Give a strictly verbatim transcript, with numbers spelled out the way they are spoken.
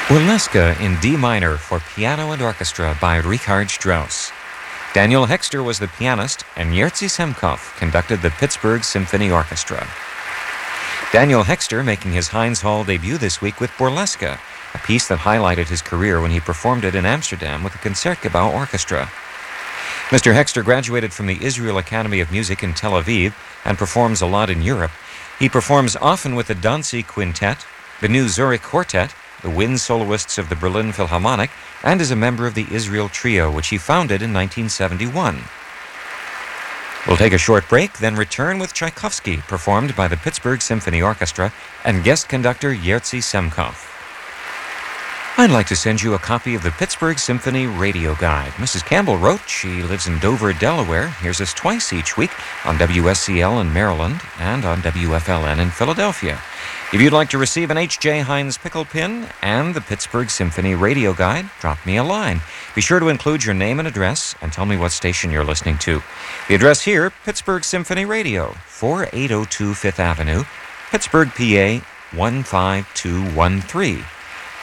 Burlesque in D minor for piano and orchestra by Richard Strauss. Daniel Hexter was the pianist, and Jerzy Semkov conducted the Pittsburgh Symphony Orchestra. Daniel Hexter making his Heinz Hall debut this week with Burlesque, a piece that highlighted his career when he performed it in Amsterdam with the Concertgebouw Orchestra. Mister Hexter graduated from the Israel Academy of Music in Tel Aviv and performs a lot in Europe. He performs often with the Danzig Quintet, the New Zurich Quartet, the wind soloists of the Berlin Philharmonic, and is a member of the Israel Trio, which he founded in nineteen seventy-one. We'll take a short break, then return with Tchaikovsky, performed by the Pittsburgh Symphony Orchestra and guest conductor Jerzy Semkov. I'd like to send you a copy of the Pittsburgh Symphony Radio Guide. Missus Campbell wrote she lives in Dover, Delaware, hears us twice each week on W S C L in Maryland and on W F L N in Philadelphia. If you'd like to receive an H J Heinz pickle pin and the Pittsburgh Symphony Radio Guide, drop me a line. Be sure to include your name and address and tell me what station you're listening to. The address here, Pittsburgh Symphony Radio, forty-eight oh two Fifth Avenue, Pittsburgh, P A one five two one three.